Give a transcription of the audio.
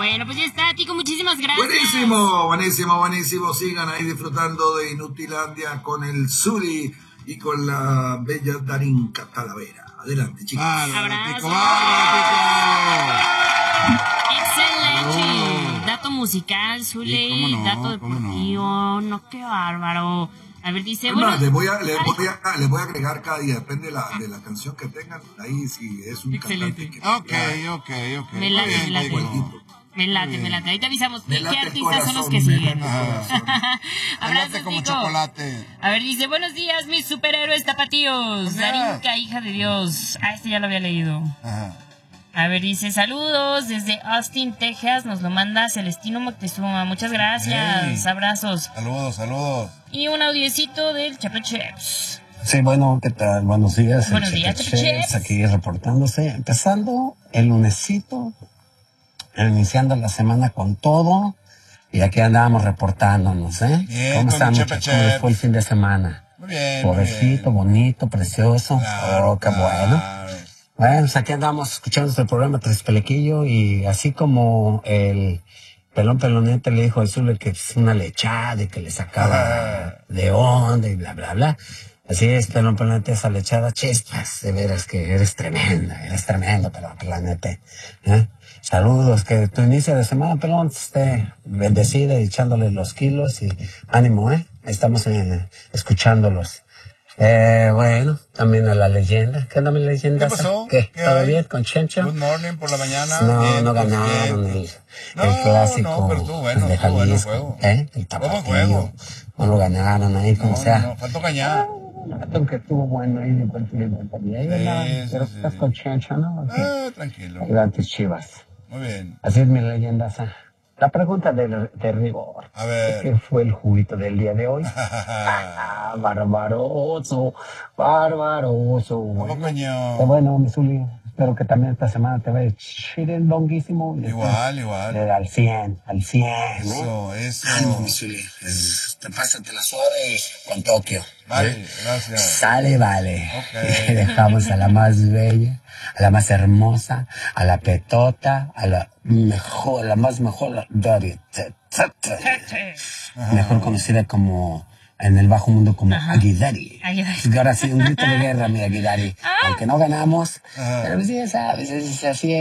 Bueno, pues ya está, Tico, muchísimas gracias. Buenísimo. Sigan ahí disfrutando de Inutilandia con el Zuli y con la bella Darinka Talavera. Adelante, chicos. Abrazo. Excelente. Dato musical, Zuli, dato deportivo. No, qué bárbaro. A ver, dice, bueno... Les voy a agregar cada día, depende de la canción que tengan, ahí si es un excelente cantante. Ok. Me late. Ahí te avisamos qué artistas son los que siguen. Abrazo, como Tico. chocolate. A ver, dice, buenos días, mis superhéroes tapatíos. Darinka, hija de Dios. Este ya lo había leído. Ajá. A ver, dice, saludos desde Austin, Texas. Nos lo manda Celestino Moctezuma. Muchas gracias. Hey. Abrazos. Saludos. Y un audiecito del Chapecheps. Sí, bueno, ¿qué tal? Buenos días. Buenos días, Chapecheps. Aquí reportándose. Empezando el lunesito, iniciando la semana con todo. Y aquí andábamos reportándonos, ¿eh? Bien, ¿Cómo están, Chapecheps? muchachos? ¿Cómo les fue el fin de semana? Muy bien. Pobrecito, bonito, precioso. Claro, qué bueno. Bueno, pues aquí andamos escuchando este programa Tres Pelequillo y así como el pelonete le dijo a Zule que es una lechada y que le sacaba de onda y bla, bla, bla. Así es, pelonete, esa lechada, chispas, de veras que eres tremendo, pelonete. Saludos, que tu inicio de semana, pelón, esté bendecida y echándole los kilos y ánimo, estamos escuchándolos. Bueno, también a la leyenda. ¿Qué onda mi leyenda? ¿Qué pasó? ¿Qué? ¿Todo hay? bien con Chencho? Good morning por la mañana. No ganaron el clásico pero estuvo bueno, de estuvo bueno el Jalisco. juego. El tapatío. Juego. No lo ganaron ahí, como sea. No, faltó cañar. Aunque estuvo bueno ahí de cualquier pero estás con Chencho, ¿no? Tranquilo. Gigantes Chivas. Muy bien. Así es mi leyenda. La pregunta de rigor. A ver. ¿Qué fue el juguito del día de hoy? Barbaroso. Bueno, mi Zuli, espero que también esta semana te vaya chirendonguísimo. Igual. Al 100, Eso. Ánimo, mi Zuli. Pásate la suave con Tokio. Vale, gracias. Sale, vale. Okay. Dejamos a la más bella, a la más hermosa, a la petota, a la más mejor, Dory. Mejor conocida como, en el bajo mundo como Aguidari. Ahora sí, un grito de guerra, mi Aguidari. Aunque no ganamos, pero sí, sabes, es así.